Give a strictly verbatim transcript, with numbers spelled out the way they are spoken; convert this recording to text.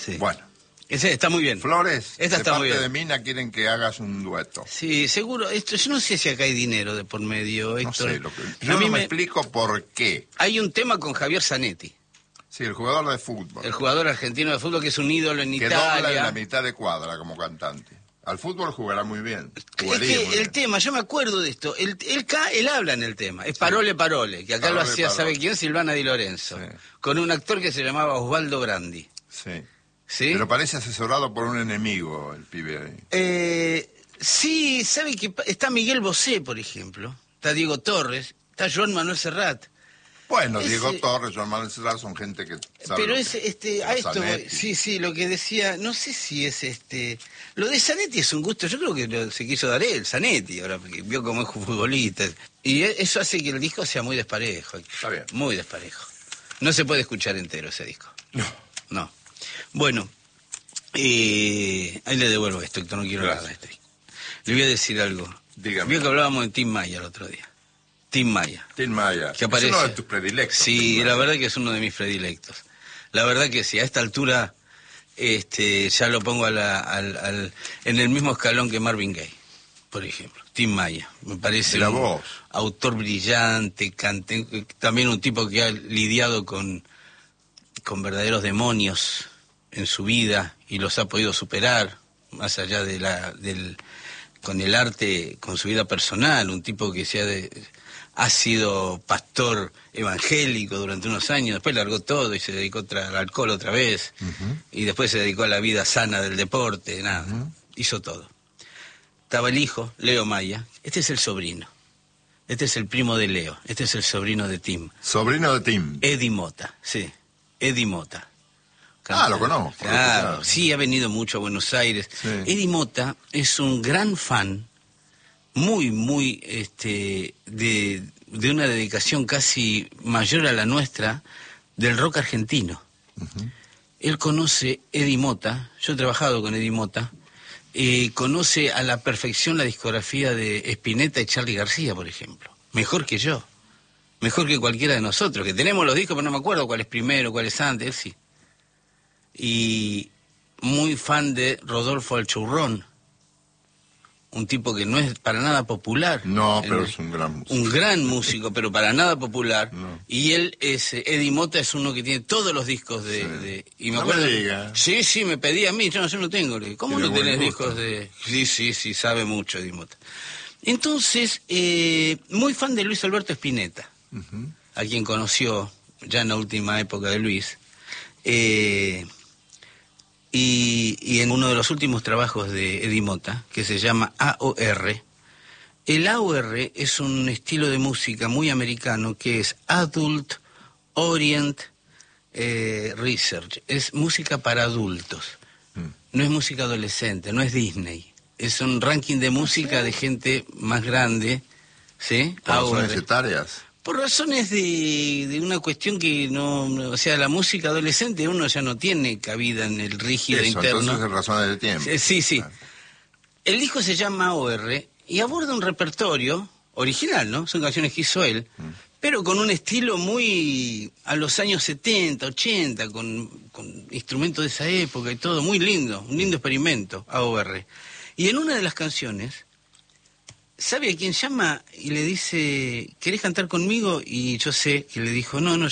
Sí. Bueno. Ese está muy bien. Flores, Esta de está muy parte bien. de Mina quieren que hagas un dueto. Sí, seguro. Esto, yo no sé si acá hay dinero de por medio, Héctor. No sé, lo que, A yo mí no me, me- explico por qué. Hay un tema con Javier Zanetti, Sí, el jugador de fútbol, el jugador argentino de fútbol que es un ídolo en que dobla en la Italia. mitad de cuadra como cantante. Al fútbol jugará muy bien. Es Jugaría que muy el bien. tema, yo me acuerdo de esto, él, él, ca- él habla en el tema, es Parole Parole, que acá lo Parole, hacía, Parole. ¿sabe quién? Silvana Di Lorenzo, Sí. con un actor que se llamaba Osvaldo Grandi. Sí. ¿Sí? Pero parece asesorado por un enemigo el pibe ahí. Eh, sí, ¿sabe que pa- está Miguel Bosé, por ejemplo? Está Diego Torres, está Joan Manuel Serrat. Bueno, Ese- Diego Torres, Joan Manuel Serrat son gente que sabe. Pero lo es, que- este, a los esto, voy. Zanetti. sí, sí, lo que decía, no sé si es este, lo de Zanetti es un gusto, yo creo que lo- se quiso dar él, Zanetti, ahora, porque vio cómo es futbolista, y e- eso hace que el disco sea muy desparejo, Está bien. muy desparejo. No se puede escuchar entero ese disco. No. No. Bueno, eh, ahí le devuelvo esto, Héctor, no quiero Gracias. hablar de este disco. Le voy a decir algo. Dígame. Vio que hablábamos de Tim Maya el otro día. Tim Maya. Tim Maya. Que aparece. Es uno de tus predilectos. Sí, Tim la Maya. verdad que es uno de mis predilectos. La verdad que sí, a esta altura este, ya lo pongo a la- al, al- en el mismo escalón que Marvin Gaye, por ejemplo. Tim Maya, me parece Mira un vos. autor brillante, cante- también un tipo que ha lidiado con, con verdaderos demonios en su vida y los ha podido superar, más allá de la, del, con el arte, con su vida personal, un tipo que se ha, de- ha sido pastor evangélico durante unos años, después largó todo y se dedicó otra- al alcohol otra vez, Ujú. y después se dedicó a la vida sana del deporte, nada, Ujú. hizo todo. Estaba el hijo, Leo Maya, este es el sobrino, este es el primo de Leo, este es el sobrino de Tim, Sobrino de Tim. Eddie Mota, sí, Eddie Mota. Ah, lo conozco, lo he Claro, escuchado. sí, ha venido mucho a Buenos Aires. Sí. Eddie Mota es un gran fan, muy, muy, este, de, de una dedicación casi mayor a la nuestra, del rock argentino. Ujú. Él conoce Eddie Mota, yo he trabajado con Eddie Mota, eh, conoce a la perfección la discografía de Spinetta y Charly García, por ejemplo. Mejor que yo, mejor que cualquiera de nosotros, que tenemos los discos, pero no me acuerdo cuál es primero, cuál es antes, él sí. Y muy fan de Rodolfo Alchurrón, un tipo que no es para nada popular. No, En pero el- es un gran músico. un gran músico, pero para nada popular. No. Y él es, eh, Eddie Mota es uno que tiene todos los discos de... Sí. de- y me No acuerdo, me diga. Sí, sí, me pedía a mí, yo no, yo no tengo. Le digo, ¿cómo Tiene no buen tenés gusto. discos de...? Sí, sí, sí, sabe mucho Eddie Mota. Entonces, eh, muy fan de Luis Alberto Spinetta, Ujú. a quien conoció ya en la última época de Luis. Eh, y, y en uno de los últimos trabajos de Eddie Mota, que se llama A O R, el A O R es un estilo de música muy americano que es Adult Orient eh, Research, es música para adultos, Mm. no es música adolescente, no es Disney, es un ranking de música de gente más grande, ¿sí? Por razones A O R. etarias. Por razones de, de una cuestión que no, no- o sea, la música adolescente uno ya no tiene cabida en el rígido Eso, interno. entonces es razones de tiempo. Sí, sí, sí. Ah. El disco se llama A O R y aborda un repertorio original, ¿no? Son canciones que hizo él, Mm. pero con un estilo muy a los años setenta, ochenta, con, con instrumentos de esa época y todo, muy lindo, un lindo experimento, A O R. Y en una de las canciones, ¿sabe a quién llama y le dice, ¿querés cantar conmigo? Y yo sé que le dijo, no, no,